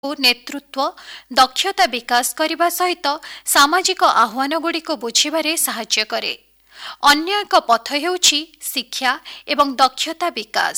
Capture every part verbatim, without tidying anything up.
ନେତୃତ୍ୱ ଦକ୍ଷତା ବିକାଶ କରିବା ସହିତ ସାମାଜିକ ଆହ୍ୱାନଗୁଡ଼ିକୁ ବୁଝିବାରେ ସାହାଯ୍ୟ କରେ। ଅନ୍ୟ ଏକ ପଥ ହେଉଛି ଶିକ୍ଷା ଏବଂ ଦକ୍ଷତା ବିକାଶ।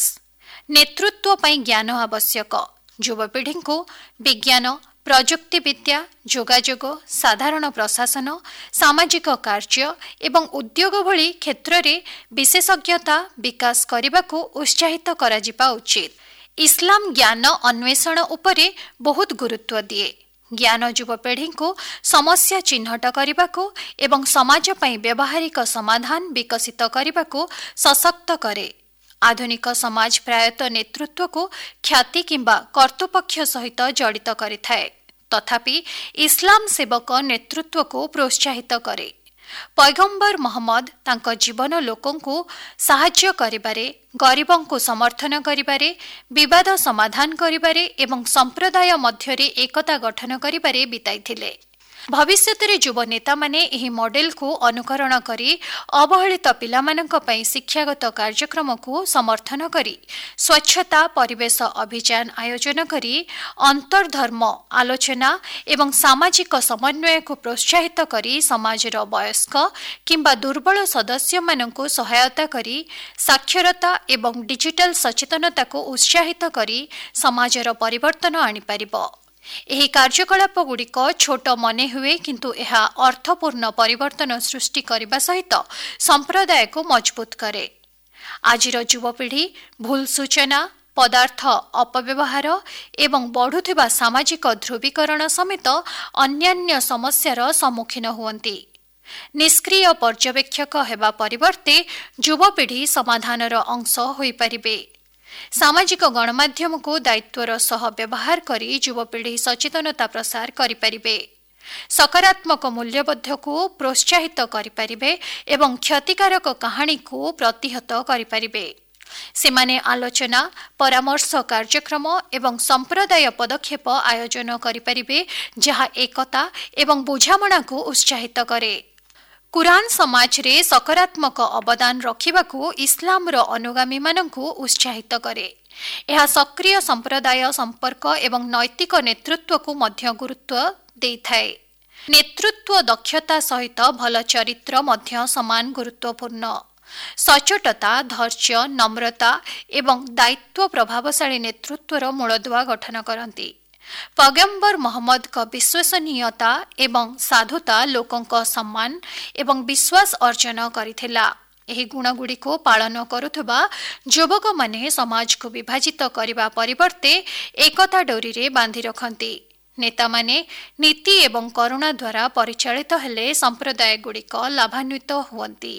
ନେତୃତ୍ୱ ପାଇଁ ଜ୍ଞାନ ଆବଶ୍ୟକ। ଯୁବପିଢ଼ିଙ୍କୁ ବିଜ୍ଞାନ, ପ୍ରଯୁକ୍ତିବିଦ୍ୟା, ଯୋଗାଯୋଗ, ସାଧାରଣ ପ୍ରଶାସନ, ସାମାଜିକ କାର୍ଯ୍ୟ ଏବଂ ଉଦ୍ୟୋଗ ଭଳି କ୍ଷେତ୍ରରେ ବିଶେଷଜ୍ଞତା ବିକାଶ କରିବାକୁ ଉତ୍ସାହିତ କରାଯିବା ଉଚିତ। ଇସଲାମ ଜ୍ଞାନ ଅନ୍ୱେଷଣ ଉପରେ ବହୁତ ଗୁରୁତ୍ୱ ଦିଏ। ଜ୍ଞାନ ଯୁବପିଢ଼ିଙ୍କୁ ସମସ୍ୟା ଚିହ୍ନଟ କରିବାକୁ ଏବଂ ସମାଜ ପାଇଁ ବ୍ୟବହାରିକ ସମାଧାନ ବିକଶିତ କରିବାକୁ ସଶକ୍ତ କରେ। ଆଧୁନିକ ସମାଜ ପ୍ରାୟତଃ ନେତୃତ୍ୱକୁ ଖ୍ୟାତି କିମ୍ବା କର୍ତ୍ତୃପକ୍ଷ ସହିତ ଜଡ଼ିତ କରିଥାଏ। ତଥାପି ଇସଲାମ ସେବକ ନେତୃତ୍ୱକୁ ପ୍ରୋତ୍ସାହିତ କରେ। ପୈଗମ୍ବର ମହମ୍ମଦ ତାଙ୍କ ଜୀବନ ଲୋକଙ୍କୁ ସାହାଯ୍ୟ କରିବାରେ, ଗରିବଙ୍କୁ ସମର୍ଥନ କରିବାରେ, ବିବାଦ ସମାଧାନ କରିବାରେ ଏବଂ ସମ୍ପ୍ରଦାୟ ମଧ୍ୟରେ ଏକତା ଗଠନ କରିବାରେ ବିତାଇଥିଲେ। ଭବିଷ୍ୟତରେ ଯୁବ ନେତାମାନେ ଏହି ମଡେଲକୁ ଅନୁକରଣ କରି ଅବହେଳିତ ପିଲାମାନଙ୍କ ପାଇଁ ଶିକ୍ଷାଗତ କାର୍ଯ୍ୟକ୍ରମକୁ ସମର୍ଥନ କରି, ସ୍ୱଚ୍ଛତା ପରିବେଶ ଅଭିଯାନ ଆୟୋଜନ କରି, ଅନ୍ତର୍ଧର୍ମ ଆଲୋଚନା ଏବଂ ସାମାଜିକ ସମନ୍ୱୟକୁ ପ୍ରୋତ୍ସାହିତ କରି ସମାଜର ବୟସ୍କ କିମ୍ବା ଦୁର୍ବଳ ସଦସ୍ୟମାନଙ୍କୁ ସହାୟତା କରି, ସାକ୍ଷରତା ଏବଂ ଡିଜିଟାଲ ସଚେତନତାକୁ ଉତ୍ସାହିତ କରି ସମାଜର ପରିବର୍ତ୍ତନ ଆଣିପାରିବ। ଏହି କାର୍ଯ୍ୟକଳାପଗୁଡ଼ିକ ଛୋଟ ମନେ ହୁଏ, କିନ୍ତୁ ଏହା ଅର୍ଥପୂର୍ଣ୍ଣ ପରିବର୍ତ୍ତନ ସୃଷ୍ଟି କରିବା ସହିତ ସମ୍ପ୍ରଦାୟକୁ ମଜବୁତ କରେ। ଆଜିର ଯୁବପିଢ଼ି ଭୁଲ ସୂଚନା, ପଦାର୍ଥ ଅପବ୍ୟବହାର ଏବଂ ବଢ଼ୁଥିବା ସାମାଜିକ ଧ୍ରୁବୀକରଣ ସମେତ ଅନ୍ୟାନ୍ୟ ସମସ୍ୟାର ସମ୍ମୁଖୀନ ହୁଅନ୍ତି। ନିଷ୍କ୍ରିୟ ପର୍ଯ୍ୟବେକ୍ଷକ ହେବା ପରିବର୍ତ୍ତେ ଯୁବପିଢ଼ି ସମାଧାନର ଅଂଶ ହୋଇପାରିବେ। ସାମାଜିକ ଗଣମାଧ୍ୟମକୁ ଦାୟିତ୍ୱର ସହ ବ୍ୟବହାର କରି ଯୁବପିଢ଼ି ସଚେତନତା ପ୍ରସାର କରିପାରିବେ, ସକାରାତ୍ମକ ମୂଲ୍ୟବୋଧକୁ ପ୍ରୋତ୍ସାହିତ କରିପାରିବେ ଏବଂ କ୍ଷତିକାରକ କାହାଣୀକୁ ପ୍ରତିହତ କରିପାରିବେ। ସେମାନେ ଆଲୋଚନା, ପରାମର୍ଶ କାର୍ଯ୍ୟକ୍ରମ ଏବଂ ସମ୍ପ୍ରଦାୟ ପଦକ୍ଷେପ ଆୟୋଜନ କରିପାରିବେ, ଯାହା ଏକତା ଏବଂ ବୁଝାମଣାକୁ ଉତ୍ସାହିତ କରେ। କୁରାନ ସମାଜରେ ସକାରାତ୍ମକ ଅବଦାନ ରଖିବାକୁ ଇସଲାମର ଅନୁଗାମୀମାନଙ୍କୁ ଉତ୍ସାହିତ କରେ। ଏହା ସକ୍ରିୟ ସମ୍ପ୍ରଦାୟ ସମ୍ପର୍କ ଏବଂ ନୈତିକ ନେତୃତ୍ୱକୁ ମଧ୍ୟ ଗୁରୁତ୍ୱ ଦେଇଥାଏ। ନେତୃତ୍ୱ ଦକ୍ଷତା ସହିତ ଭଲ ଚରିତ୍ର ମଧ୍ୟ ସମାନ ଗୁରୁତ୍ୱପୂର୍ଣ୍ଣ। ସଚ୍ଚୋଟତା, ଧୈର୍ଯ୍ୟ, ନମ୍ରତା ଏବଂ ଦାୟିତ୍ୱ ପ୍ରଭାବଶାଳୀ ନେତୃତ୍ୱର ମୂଳଦୁଆ ଗଠନ କରନ୍ତି। ପୈଗମ୍ବର ମହମ୍ମଦଙ୍କ ବିଶ୍ୱସନୀୟତା ଏବଂ ସାଧୁତା ଲୋକଙ୍କ ସମ୍ମାନ ଏବଂ ବିଶ୍ୱାସ ଅର୍ଜନ କରିଥିଲା। ଏହି ଗୁଣଗୁଡ଼ିକୁ ପାଳନ କରୁଥିବା ଯୁବକମାନେ ସମାଜକୁ ବିଭାଜିତ କରିବା ପରିବର୍ତ୍ତେ ଏକତା ଡୋରିରେ ବାନ୍ଧି ରଖନ୍ତି। ନେତାମାନେ ନୀତି ଏବଂ କରୁଣା ଦ୍ୱାରା ପରିଚାଳିତ ହେଲେ ସମ୍ପ୍ରଦାୟଗୁଡ଼ିକ ଲାଭାନ୍ୱିତ ହୁଅନ୍ତି।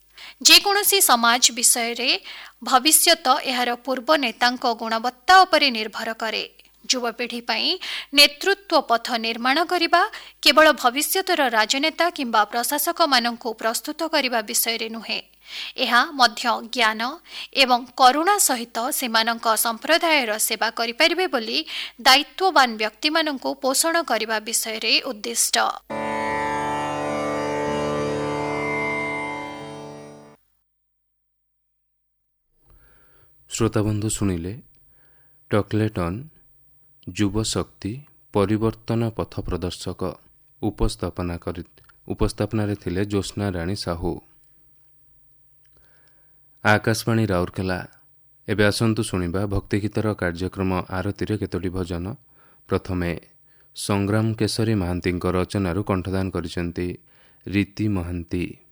ଯେକୌଣସି ସମାଜ ବିଷୟରେ ଭବିଷ୍ୟତ ଏହାର ପୂର୍ବ ନେତାଙ୍କ ଗୁଣବତ୍ତା ଉପରେ ନିର୍ଭର କରେ। ଯୁବପିଢ଼ି ପାଇଁ ନେତୃତ୍ୱ ପଥ ନିର୍ମାଣ କରିବା କେବଳ ଭବିଷ୍ୟତର ରାଜନେତା କିମ୍ବା ପ୍ରଶାସକମାନଙ୍କୁ ପ୍ରସ୍ତୁତ କରିବା ବିଷୟରେ ନୁହେଁ, ଏହା ମଧ୍ୟ ଜ୍ଞାନ ଏବଂ କରୁଣା ସହିତ ସେମାନଙ୍କ ସମ୍ପ୍ରଦାୟର ସେବା କରିପାରିବେ ବୋଲି ଦାୟିତ୍ୱବାନ ବ୍ୟକ୍ତିମାନଙ୍କୁ ପୋଷଣ କରିବା ବିଷୟରେ ଉଦ୍ଦିଷ୍ଟ। ଶ୍ରୋତାବନ୍ଧୁ ଶୁଣିଲେ ଟକଲେଟନ୍ ଯୁବଶକ୍ତି ପରିବର୍ତ୍ତନ ପଥ ପ୍ରଦର୍ଶକ ଉପସ୍ଥାପନା କରି ଉପସ୍ଥାପନାରେ ଥିଲେ ଜ୍ୟୋତ୍ସ୍ନା ରାଣୀ ସାହୁ। ଆକାଶବାଣୀ ରାଉରକେଲା। ଏବେ ଆସନ୍ତୁ ଶୁଣିବା ଭକ୍ତିଗୀତର କାର୍ଯ୍ୟକ୍ରମ ଆରତିରେ କେତୋଟି ଭଜନ। ପ୍ରଥମେ ସଂଗ୍ରାମ କେଶରୀ ମହାନ୍ତିଙ୍କ ରଚନାରୁ କଣ୍ଠଦାନ କରିଛନ୍ତି ରୀତି ମହାନ୍ତି।